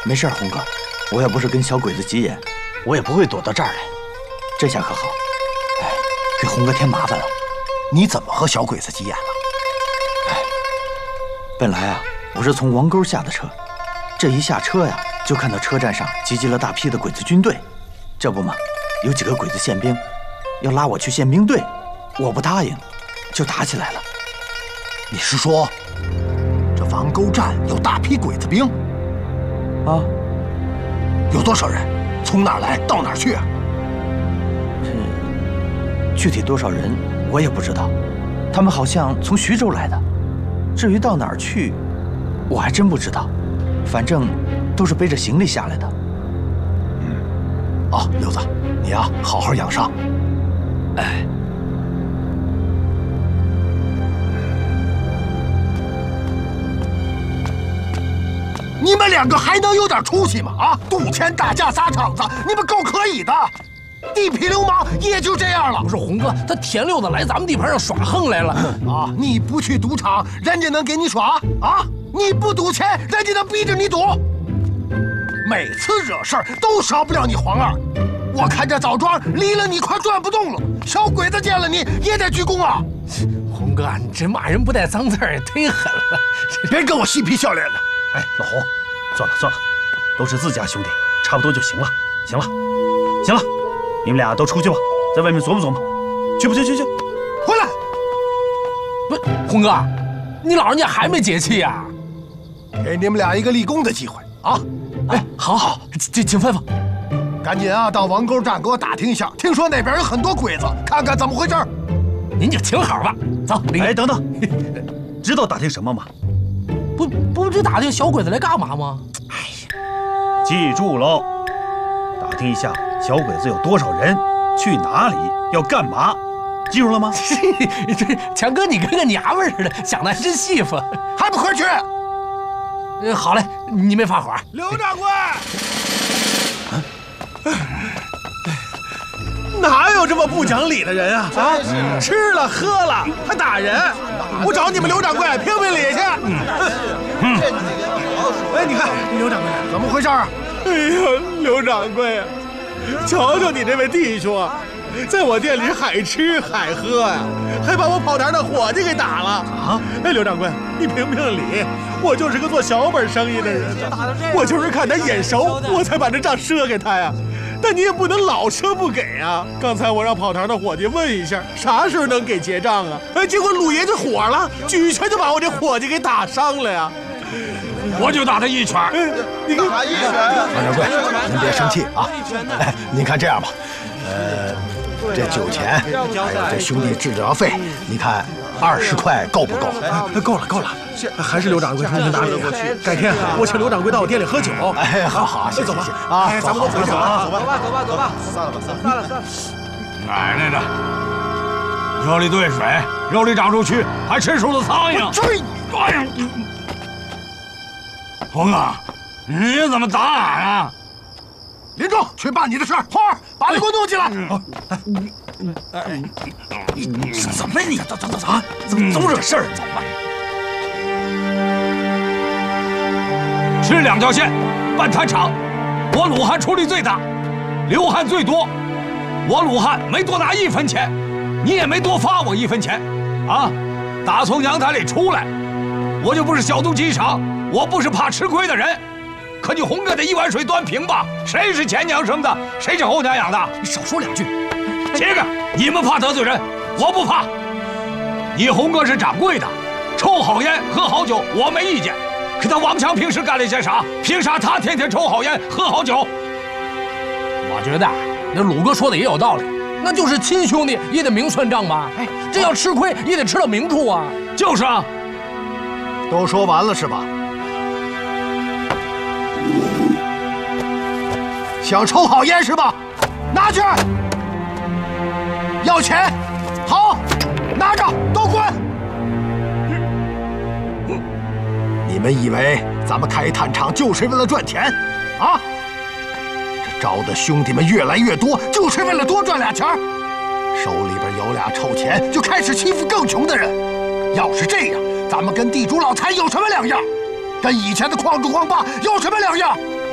没事，红哥，我要不是跟小鬼子急眼，我也不会躲到这儿来。这下可好，哎，给红哥添麻烦了。 你怎么和小鬼子急眼了？ 哎，本来啊，我是从王沟下的车，这一下车呀，就看到车站上集结了大批的鬼子军队。这不嘛，有几个鬼子宪兵要拉我去宪兵队，我不答应，就打起来了。 你是说，这王沟站有大批鬼子兵？ 啊， 有多少人？从哪儿来到哪儿去啊？ 具体多少人我也不知道，他们好像从徐州来的。至于到哪儿去，我还真不知道。反正都是背着行李下来的。 哦，六子，你呀，好好养伤。 哎。 你们两个还能有点出息吗？啊，赌钱打架撒场子，你们够可以的。地痞流氓也就这样了。 不是红哥，他田六子来咱们地盘上耍横来了。 啊，你不去赌场，人家能给你耍？啊，你不赌钱，人家能逼着你赌？每次惹事儿都少不了你黄二。我看这枣庄离了你快转不动了，小鬼子见了你也得鞠躬啊！ 红哥，你这骂人不带脏字儿也忒狠了， 别跟我嬉皮笑脸的。 哎，老洪，算了算了，都是自家兄弟，差不多就行了。行了，行了，你们俩都出去吧，在外面琢磨琢磨，去不去？去， 回来！ 不，红哥，你老人家还没解气呀？ 给你们俩一个立功的机会啊！ 哎，好，请吩咐。 赶紧啊，到王沟站给我打听一下，听说那边有很多鬼子，看看怎么回事。 您就请好吧。走， 哎，等等，知道打听什么吗？ 不知打听小鬼子来干嘛吗？哎呀，记住喽，打听一下小鬼子有多少人，去哪里，要干嘛，记住了吗？ 这强哥，你跟个娘们似的，想的还真细乎， 还不快去？ 好嘞，你没发火。 刘掌柜， 哪有这么不讲理的人啊？啊，吃了喝了还打人！我找你们刘掌柜评评理去。哎，你看刘掌柜怎么回事啊？ 哎呀，刘掌柜啊，瞧瞧你这位弟兄啊，在我店里海吃海喝呀，还把我跑堂的伙计给打了啊！哎，刘掌柜，你评评理，我就是个做小本生意的人，我就是看他眼熟，我才把这账赊给他呀。但你也不能老赊不给啊！刚才我让跑堂的伙计问一下，啥时候能给结账啊？哎，结果鲁爷就火了，举拳就把我这伙计给打伤了呀！ 我就打他一拳。 你看， 王掌柜，您别生气啊！哎，您看这样吧，这酒钱还有这兄弟治疗费，你看20块够不够？ 够了，还是刘掌柜通情达理啊！改天我请刘掌柜到我店里喝酒。 哎，好，行走吧啊， 咱们都回去啊， 走吧。 算了。 奶奶的，酒里兑水，肉里长出蛆，还吃出了苍蝇。 追！ 哎呀，红哥，你怎么打俺啊？ 林冲，去办你的事儿。花儿，把他给我弄进来。 怎么你走啊？怎么总惹事儿？走吧。吃2条线，办摊场。我鲁汉出力最大，流汗最多。我鲁汉没多拿1分钱，你也没多发我1分钱，啊！打从阳台里出来，我就不是小肚鸡肠，我不是怕吃亏的人。可你红哥的1碗水端平吧？谁是前娘生的？谁是后娘养的？ 你少说2句。 这个你们怕得罪人，我不怕。你红哥是掌柜的，抽好烟喝好酒我没意见。可他王强平时干了些啥？凭啥他天天抽好烟喝好酒？ 我觉得那鲁哥说的也有道理，那就是亲兄弟也得明算账吧？哎，这要吃亏也得吃到明处啊。 就是啊。 都说完了是吧？想抽好烟是吧？拿去。要钱，好，拿着，都滚！你们以为咱们开炭厂就是为了赚钱啊？这招的兄弟们越来越多，就是为了多赚俩钱儿。手里边有俩臭钱，就开始欺负更穷的人。要是这样，咱们跟地主老财有什么两样？跟以前的矿主矿霸有什么两样？